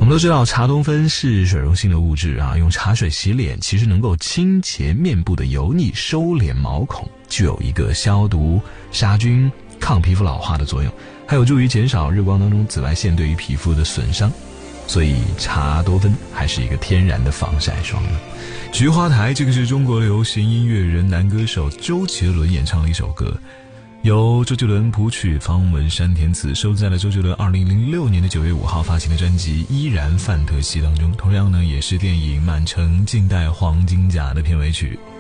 们都知道茶多酚是水溶性的物质啊，用茶水洗脸其实能够清洁面部的油腻，收敛毛孔，具有一个消毒、杀菌、抗皮肤老化的作用，还有助于减少日光当中紫外线对于皮肤的损伤。所以茶多酚还是一个天然的防晒霜呢。菊花台这个是中国流行音乐人男歌手周杰伦演唱的一首歌，由周杰伦谱曲，方文山填词，收在了周杰伦2006年的9月5号发行的专辑《依然范特西》当中。同样呢，也是电影《满城尽带黄金甲》的片尾曲。